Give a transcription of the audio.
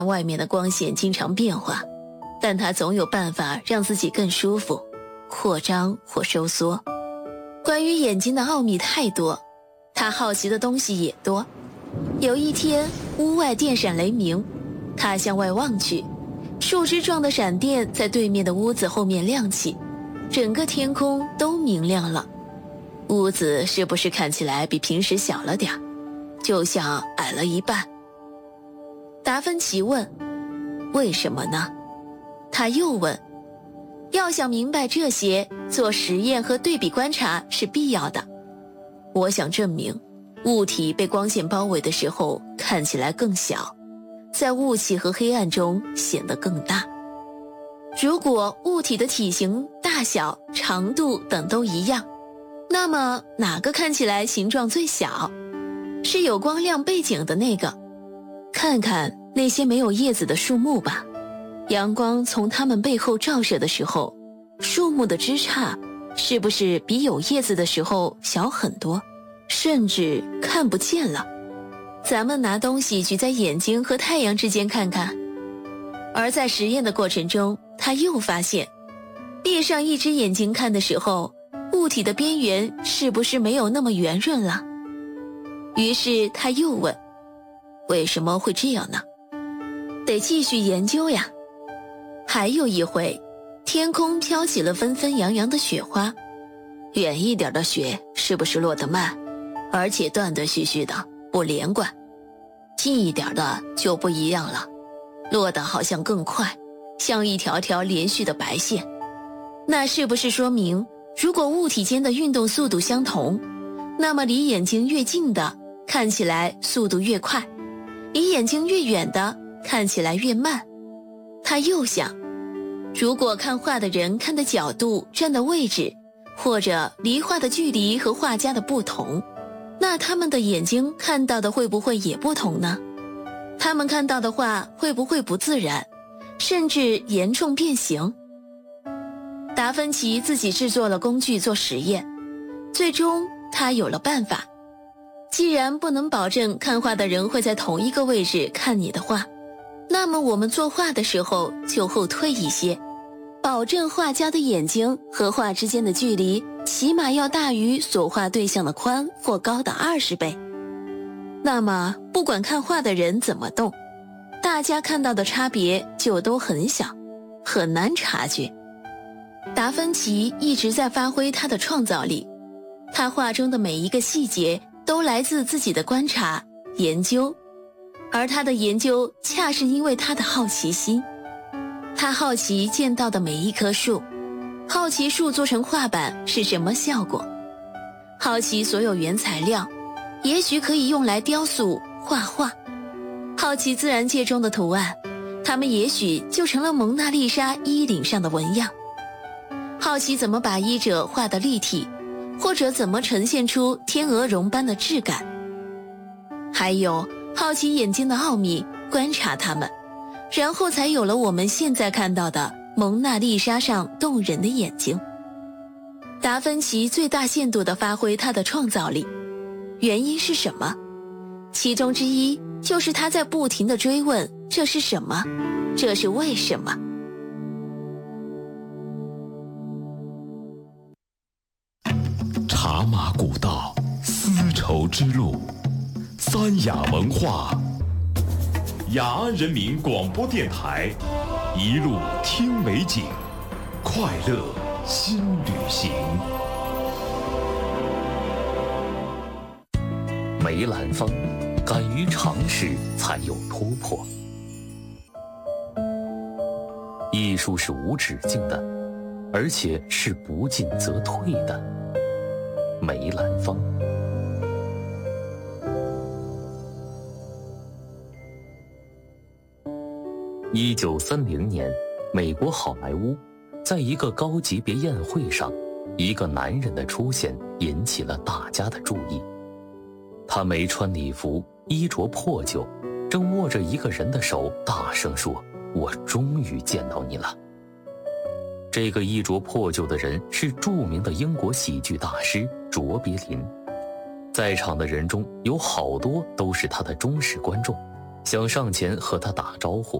外面的光线经常变化，但他总有办法让自己更舒服，扩张或收缩。关于眼睛的奥秘太多，他好奇的东西也多。有一天，屋外电闪雷鸣，他向外望去，树枝状的闪电在对面的屋子后面亮起，整个天空都明亮了。屋子是不是看起来比平时小了点，就像矮了一半？达芬奇问：为什么呢？他又问：要想明白这些，做实验和对比观察是必要的。我想证明，物体被光线包围的时候看起来更小，在雾气和黑暗中显得更大。如果物体的体型、大小、长度等都一样，那么哪个看起来形状最小？是有光亮背景的那个。看看那些没有叶子的树木吧，阳光从它们背后照射的时候，树木的枝杈是不是比有叶子的时候小很多，甚至看不见了？咱们拿东西举在眼睛和太阳之间看看。而在实验的过程中，他又发现，闭上一只眼睛看的时候，物体的边缘是不是没有那么圆润了？于是他又问，为什么会这样呢？得继续研究呀。还有一回，天空飘起了纷纷扬扬的雪花，远一点的雪是不是落得慢，而且断断续续的，不连贯？近一点的就不一样了，落得好像更快，像一条条连续的白线。那是不是说明，如果物体间的运动速度相同，那么离眼睛越近的看起来速度越快，离眼睛越远的看起来越慢？他又想，如果看画的人看的角度、站的位置，或者离画的距离和画家的不同，那他们的眼睛看到的会不会也不同呢？他们看到的画会不会不自然，甚至严重变形？达芬奇自己制作了工具做实验，最终他有了办法。既然不能保证看画的人会在同一个位置看你的画，那么我们作画的时候就后退一些，保证画家的眼睛和画之间的距离起码要大于所画对象的宽或高的20倍。那么不管看画的人怎么动，大家看到的差别就都很小，很难察觉。达芬奇一直在发挥他的创造力，他画中的每一个细节都来自自己的观察、研究，而他的研究恰是因为他的好奇心。他好奇见到的每一棵树，好奇树做成画板是什么效果，好奇所有原材料，也许可以用来雕塑、画画，好奇自然界中的图案，它们也许就成了蒙娜丽莎衣领上的纹样。好奇怎么把衣褶画得立体，或者怎么呈现出天鹅绒般的质感。还有好奇眼睛的奥秘，观察它们，然后才有了我们现在看到的蒙娜丽莎上动人的眼睛。达芬奇最大限度地发挥他的创造力，原因是什么？其中之一就是他在不停地追问，这是什么？这是为什么？ 茶马古道，丝绸之路，三雅文化，雅安人民广播电台，一路听美景，快乐新旅行。 梅兰芳，敢于尝试才有突破。艺术是无止境的，而且是不进则退的。梅兰芳。1930年，美国好莱坞，在一个高级别宴会上，一个男人的出现引起了大家的注意。他没穿礼服，衣着破旧，正握着一个人的手，大声说：“我终于见到你了。”这个衣着破旧的人是著名的英国喜剧大师卓别林，在场的人中有好多都是他的忠实观众， 想上前和他打招呼，